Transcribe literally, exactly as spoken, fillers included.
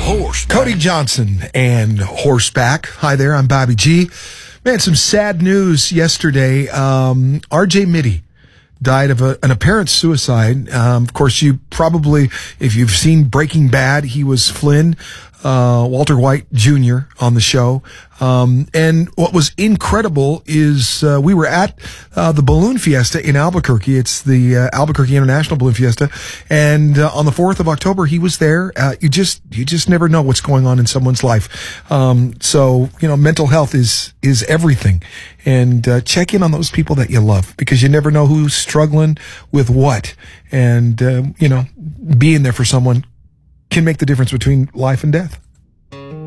Horseback. Cody Johnson and Horseback. Hi there, I'm Bobby G. Man, some sad news yesterday. Um, R J Mitte died of a, an apparent suicide. Um, of course, you probably, if you've seen Breaking Bad, he was Flynn, uh, Walter White Junior on the show. Um, and what was incredible is, uh, we were at, uh, the Balloon Fiesta in Albuquerque. It's the, uh, Albuquerque International Balloon Fiesta. And, uh, on the fourth of October, he was there. Uh, you just, you just never know what's going on in someone's life. Um, so, you know, mental health is, is everything. And, uh, check in on those people that you love, because you never know who's struggling with what. And, uh, you know, being there for someone can make the difference between life and death.